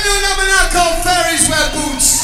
you know me not call fairies wear boots.